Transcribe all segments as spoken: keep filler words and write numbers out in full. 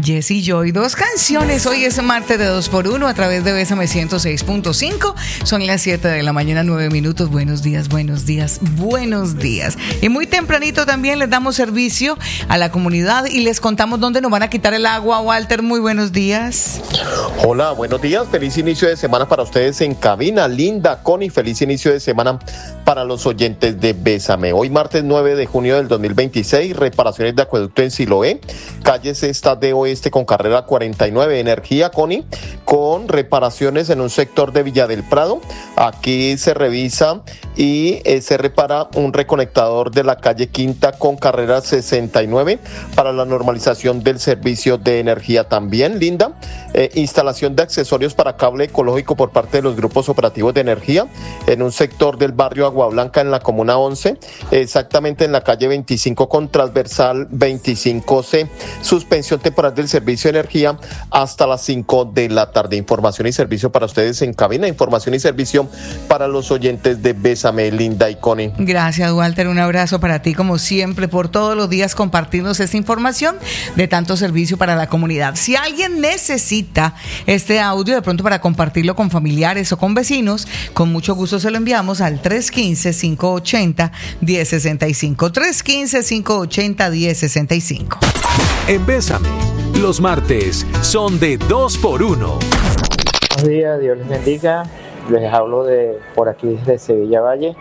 Jessy Joy, dos canciones. Hoy es martes de dos por uno a través de Bésame ciento seis punto cinco. Son las siete de la mañana, nueve minutos. Buenos días, buenos días, buenos días. Y muy tempranito también les damos servicio a la comunidad y les contamos dónde nos van a quitar el agua. Walter, muy buenos días. Hola, buenos días. Feliz inicio de semana para ustedes en cabina. Linda, Connie, feliz inicio de semana para los oyentes de Bésame. Hoy martes nueve de junio del dos mil veintiséis, reparaciones de acueducto en Siloé, calle Sexta de Oeste con carrera cuarenta y nueve. Energía, Connie, con reparaciones en un sector de Villa del Prado. Aquí se revisa y eh, se repara un reconectador de la calle Quinta con carrera sesenta y nueve para la normalización del servicio de energía también. Linda, eh, instalación de accesorios para cable ecológico por parte de los grupos operativos de energía en un sector del barrio Agua Blanca en la comuna once, exactamente en la calle veinticinco con transversal veinticinco ce. Suspensión temporal del servicio de energía hasta las cinco de la tarde. Información y servicio para ustedes en cabina, información y servicio para los oyentes de Bésame, Linda y Connie. Gracias, Walter, un abrazo para ti como siempre por todos los días compartirnos esta información de tanto servicio para la comunidad. Si alguien necesita este audio de pronto para compartirlo con familiares o con vecinos, con mucho gusto se lo enviamos al tres uno cinco, cinco ocho cero, uno cero seis cinco, tres uno cinco, cinco ocho cero, uno cero seis cinco. En Bésame, los martes son de dos por uno. Buenos días, Dios les bendiga. Les hablo de por aquí desde Sevilla Valle.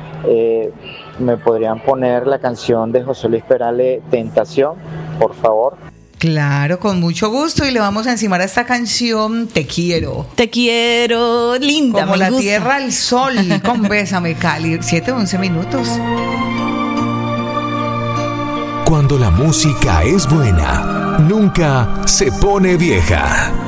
Eh, ¿Me podrían poner la canción de José Luis Perales, Tentación, por favor? Claro, con mucho gusto, y le vamos a encimar a esta canción Te Quiero. Te quiero, linda, como me la gusta. tierra al sol, con Bésame Cali, siete once minutos. Cuando la música es buena, nunca se pone vieja.